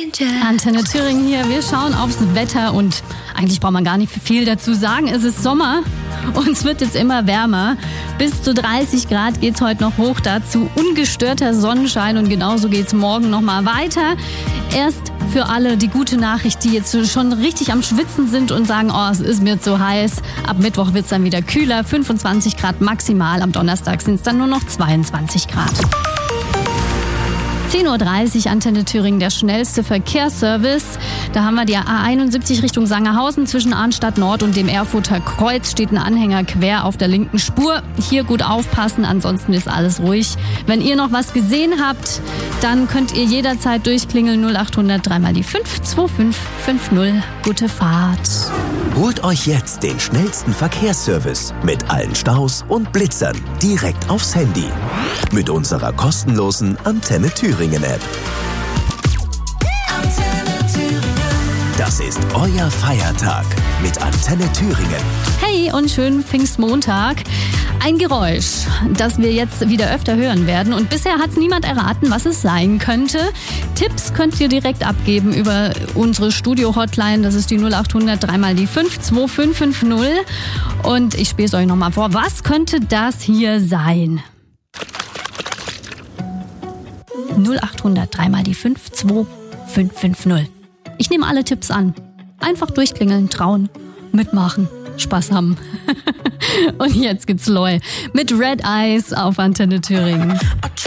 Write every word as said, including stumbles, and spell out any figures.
Antenne Thüringen hier. Wir schauen aufs Wetter und eigentlich braucht man gar nicht viel dazu sagen. Es ist Sommer und es wird jetzt immer wärmer. Bis zu dreißig Grad geht's heute noch hoch. Dazu ungestörter Sonnenschein und genauso geht's morgen noch mal weiter. Erst für alle die gute Nachricht, die jetzt schon richtig am Schwitzen sind und sagen, oh, es ist mir zu heiß. Ab Mittwoch wird's dann wieder kühler. fünfundzwanzig Grad maximal. Am Donnerstag sind es dann nur noch zweiundzwanzig Grad. zehn Uhr dreißig, Antenne Thüringen, der schnellste Verkehrsservice. Da haben wir die A einundsiebzig Richtung Sangerhausen. Zwischen Arnstadt Nord und dem Erfurter Kreuz steht ein Anhänger quer auf der linken Spur. Hier gut aufpassen, ansonsten ist alles ruhig. Wenn ihr noch was gesehen habt, dann könnt ihr jederzeit durchklingeln. null acht hundert drei mal die fünf zwei fünf fünf null. Gute Fahrt. Holt euch jetzt den schnellsten Verkehrsservice mit allen Staus und Blitzern direkt aufs Handy. Mit unserer kostenlosen Antenne Thüringen App. Antenne Thüringen. Das ist euer Feiertag mit Antenne Thüringen. Hey und schönen Pfingstmontag. Ein Geräusch, das wir jetzt wieder öfter hören werden. Und bisher hat es niemand erraten, was es sein könnte. Tipps könnt ihr direkt abgeben über unsere Studio-Hotline. Das ist die null acht hundert drei mal die fünf zwei fünf fünf null. Und ich spiele es euch nochmal vor. Was könnte das hier sein? null acht hundert drei mal die fünf zwei fünf fünf null. Ich nehme alle Tipps an. Einfach durchklingeln, trauen, mitmachen, Spaß haben. Und jetzt gibt's Loy mit Red Eyes auf Antenne Thüringen.